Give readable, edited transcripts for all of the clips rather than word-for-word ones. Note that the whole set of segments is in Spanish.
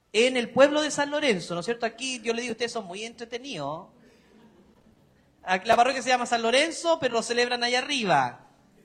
en el pueblo de San Lorenzo, ¿no es cierto? Aquí yo le digo, ustedes son muy entretenidos. Aquí la parroquia se llama San Lorenzo, pero lo celebran allá arriba,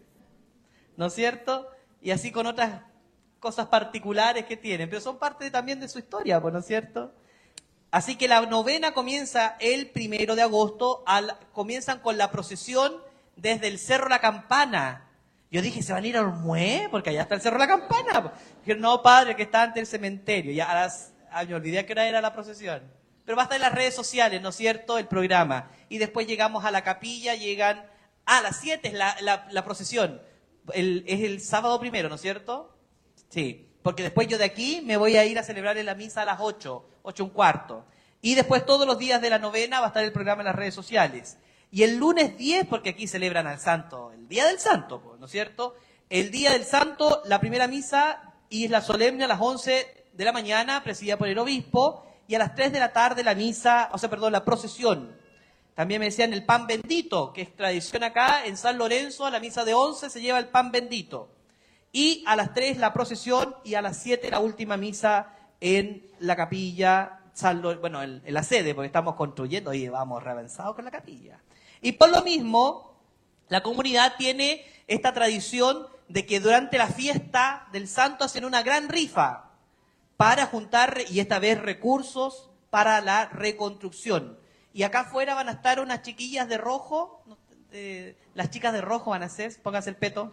¿no es cierto? Y así con otras cosas particulares que tienen, pero son parte también de su historia, pues, ¿no es cierto? Así que la novena comienza el 1 de agosto, comienzan con la procesión desde el Cerro La Campana. Yo dije, ¿se van a ir a Olmué? Porque allá está el Cerro La Campana. Dijeron, no, padre, que está ante el cementerio. Ya me olvidé a qué hora era la procesión. Pero va a estar en las redes sociales, ¿no es cierto?, el programa. Y después llegamos a la capilla, llegan... a las 7 es la procesión. Es el sábado 1, ¿no es cierto? Sí, porque después yo de aquí me voy a ir a celebrar en la misa a las 8, 8:15. Y después todos los días de la novena va a estar el programa en las redes sociales. Y el lunes 10, porque aquí celebran al santo, el día del santo, ¿no es cierto? El día del santo, la primera misa y la solemne a las 11 de la mañana, presidida por el obispo, y a las 3 de la tarde la misa, la procesión. También me decían el pan bendito, que es tradición acá, en San Lorenzo, a la misa de 11 se lleva el pan bendito. Y a las 3 la procesión y a las 7 la última misa en la capilla, en la sede, porque estamos construyendo y vamos reavanzados con la capilla. Y por lo mismo, la comunidad tiene esta tradición de que durante la fiesta del santo hacen una gran rifa para juntar, y esta vez recursos para la reconstrucción. Y acá afuera van a estar unas chiquillas de rojo, las chicas de rojo van a ser, pónganse el peto,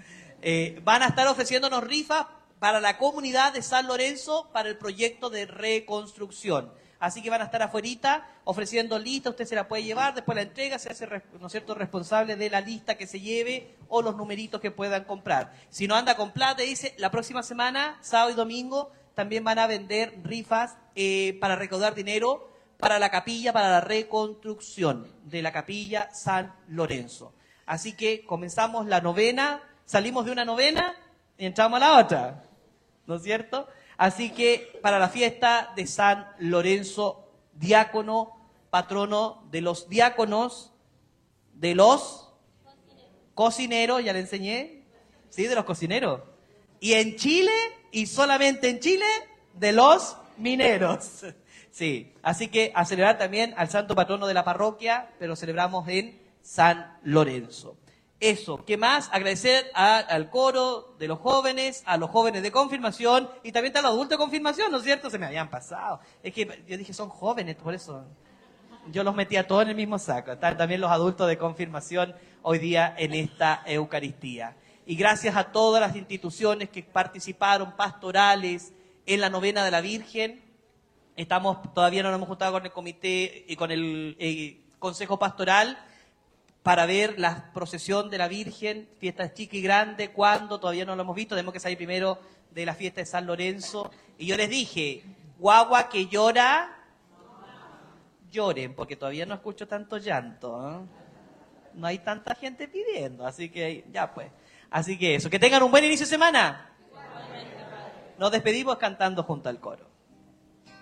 van a estar ofreciéndonos rifas para la comunidad de San Lorenzo para el proyecto de reconstrucción. Así que van a estar afuerita ofreciendo lista, usted se la puede llevar, después la entrega, se hace, ¿no es cierto?, responsable de la lista que se lleve o los numeritos que puedan comprar. Si no anda con plata, dice, la próxima semana, sábado y domingo, también van a vender rifas para recaudar dinero para la capilla, para la reconstrucción de la capilla San Lorenzo. Así que comenzamos la novena, salimos de una novena y entramos a la otra, ¿no es cierto? Así que para la fiesta de San Lorenzo, diácono, patrono de los diáconos, de los cocineros, ya le enseñé, ¿sí? De los cocineros. Y en Chile, y solamente en Chile, de los mineros. Sí, así que a celebrar también al santo patrono de la parroquia, pero celebramos en San Lorenzo. Eso, ¿qué más? Agradecer al coro de los jóvenes, a los jóvenes de confirmación, y también a los adultos de confirmación, ¿no es cierto? Se me habían pasado. Es que yo dije, son jóvenes, por eso yo los metía todos en el mismo saco. Están también los adultos de confirmación hoy día en esta Eucaristía. Y gracias a todas las instituciones que participaron, pastorales, en la novena de la Virgen. Todavía no nos hemos juntado con el comité y con el Consejo Pastoral para ver la procesión de la Virgen, fiesta chica y grande, cuándo, todavía no lo hemos visto, tenemos que salir primero de la fiesta de San Lorenzo. Y yo les dije, guagua que llora, lloren, porque todavía no escucho tanto llanto, ¿eh? No hay tanta gente pidiendo, así que ya pues. Así que eso, que tengan un buen inicio de semana. Nos despedimos cantando junto al coro.